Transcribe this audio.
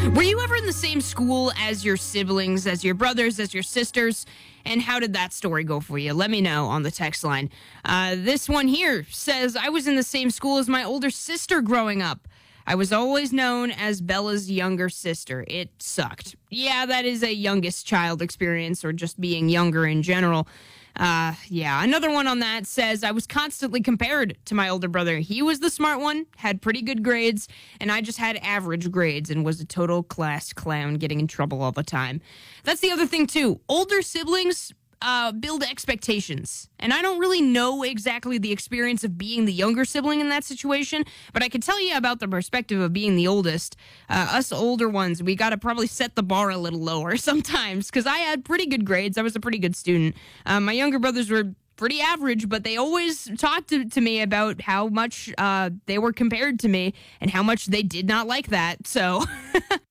Were you ever in the same school as your siblings, as your brothers, as your sisters? And how did that story go for you? Let me know on the text line. This one here says, I was in the same school as my older sister growing up. I was always known as Bella's younger sister. It sucked. Yeah, that is a youngest child experience, or just being younger in general. Another one on that says, I was constantly compared to my older brother. He was the smart one, had pretty good grades, and I just had average grades and was a total class clown, getting in trouble all the time. That's the other thing, too. Older siblings build expectations. And I don't really know exactly the experience of being the younger sibling in that situation, but I can tell you about the perspective of being the oldest. Us older ones, we got to probably set the bar a little lower sometimes, because I had pretty good grades. I was a pretty good student. My younger brothers were pretty average, but they always talked to me about how much they were compared to me and how much they did not like that. So